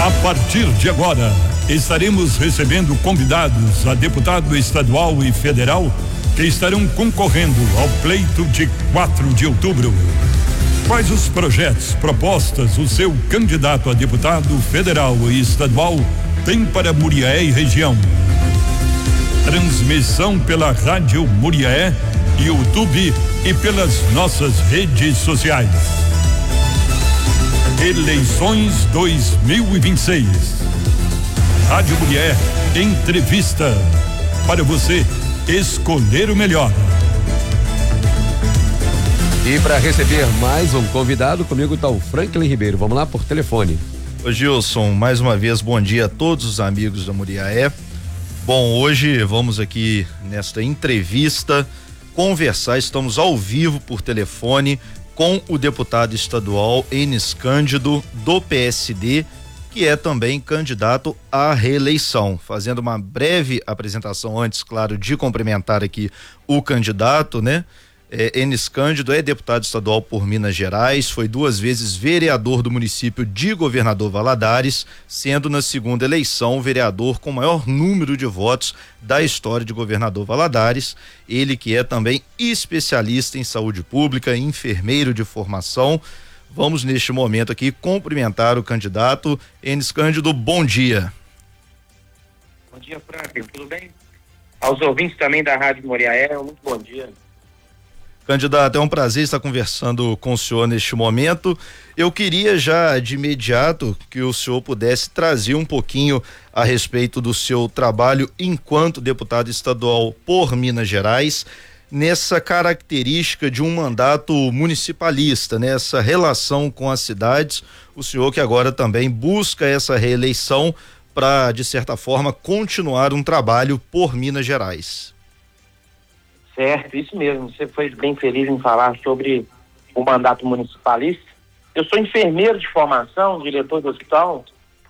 A partir de agora, estaremos recebendo convidados a deputado estadual e federal que estarão concorrendo ao pleito de 4 de outubro. Quais os projetos, propostas o seu candidato a deputado federal e estadual tem para Muriaé e região? Transmissão pela Rádio Muriaé, YouTube e pelas nossas redes sociais. Eleições 2026. Rádio Muriaé, entrevista para você escolher o melhor. E para receber mais um convidado, comigo está o Franklin Ribeiro. Vamos lá por telefone. Ô Gilson, mais uma vez bom dia a todos os amigos da Muriaé. Bom, hoje vamos aqui nesta entrevista conversar, estamos ao vivo por telefone com o deputado estadual Enis Cândido do PSD, que é também candidato à reeleição. Fazendo uma breve apresentação antes, claro, de cumprimentar aqui o candidato, né? Enis Cândido é deputado estadual por Minas Gerais, foi 2 vezes vereador do município de Governador Valadares, sendo na segunda eleição o vereador com maior número de votos da história de Governador Valadares. Ele que é também especialista em saúde pública, enfermeiro de formação. Vamos neste momento aqui cumprimentar o candidato. Enis Cândido, bom dia. Bom dia, Franklin, tudo bem? Aos ouvintes também da Rádio Muriaé, muito bom dia. Candidato, é um prazer estar conversando com o senhor neste momento. Eu queria já de imediato que o senhor pudesse trazer um pouquinho a respeito do seu trabalho enquanto deputado estadual por Minas Gerais, nessa característica de um mandato municipalista, nessa relação com as cidades. O senhor que agora também busca essa reeleição para, de certa forma, continuar um trabalho por Minas Gerais. Certo, isso mesmo. Você foi bem feliz em falar sobre o mandato municipalista. Eu sou enfermeiro de formação, diretor do hospital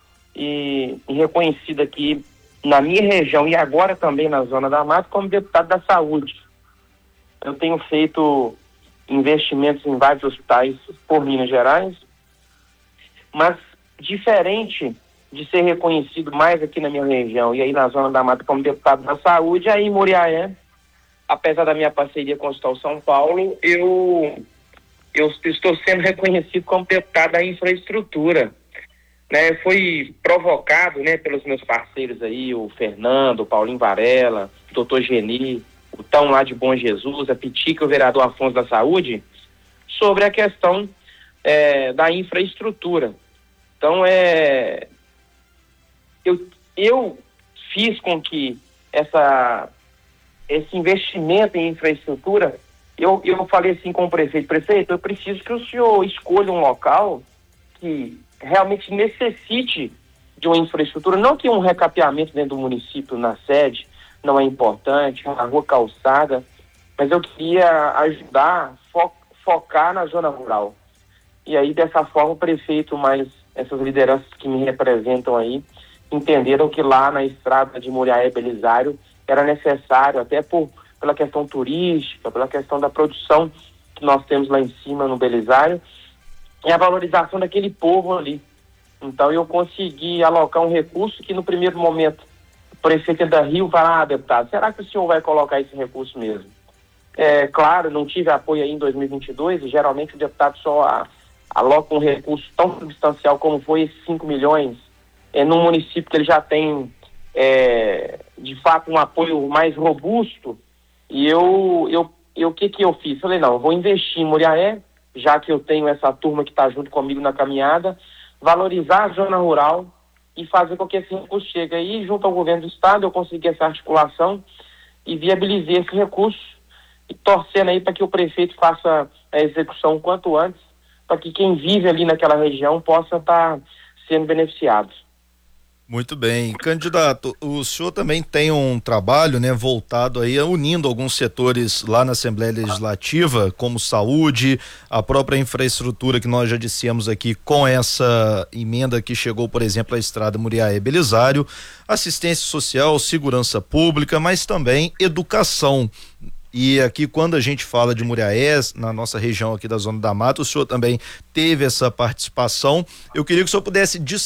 e reconhecido aqui na minha região e agora também na Zona da Mata como deputado da saúde. Eu tenho feito investimentos em vários hospitais por Minas Gerais, mas diferente de ser reconhecido mais aqui na minha região e aí na Zona da Mata como deputado da saúde, aí em Muriaé, apesar da minha parceria com o Hospital São Paulo, eu estou sendo reconhecido como deputado da infraestrutura. Né? Foi provocado, né, pelos meus parceiros aí, o Fernando, o Paulinho Varela, o doutor Geni, o Tão lá de Bom Jesus, a Pitica, o vereador Afonso da Saúde, sobre a questão da infraestrutura. Então, eu fiz com que esse investimento em infraestrutura, eu falei assim com o prefeito, eu preciso que o senhor escolha um local que realmente necessite de uma infraestrutura, não que um recapeamento dentro do município na sede não é importante, uma rua calçada, mas eu queria ajudar, focar na zona rural. E aí, dessa forma, o prefeito, mais essas lideranças que me representam aí, entenderam que lá na estrada de Muriaé Belisário era necessário, até pela questão turística, pela questão da produção que nós temos lá em cima no Belisário, e a valorização daquele povo ali. Então eu consegui alocar um recurso que no primeiro momento o prefeito da Rio fala, deputado, será que o senhor vai colocar esse recurso mesmo? Claro, não tive apoio aí em 2022 e geralmente o deputado só aloca um recurso tão substancial como foi esses 5 milhões num município que ele já tem de fato um apoio mais robusto. E o que eu fiz? Falei, não, eu vou investir em Muriaé, já que eu tenho essa turma que está junto comigo na caminhada, valorizar a zona rural e fazer com que esse recurso chegue aí, junto ao governo do estado, eu consegui essa articulação e viabilizei esse recurso e torcendo aí para que o prefeito faça a execução o quanto antes, para que quem vive ali naquela região possa estar sendo beneficiado. Muito bem, candidato, o senhor também tem um trabalho, né, voltado aí, unindo alguns setores lá na Assembleia Legislativa, como saúde, a própria infraestrutura que nós já dissemos aqui, com essa emenda que chegou, por exemplo, à estrada Muriaé Belisário, assistência social, segurança pública, mas também educação. E aqui, quando a gente fala de Muriaé, na nossa região aqui da Zona da Mata, o senhor também teve essa participação. Eu queria que o senhor pudesse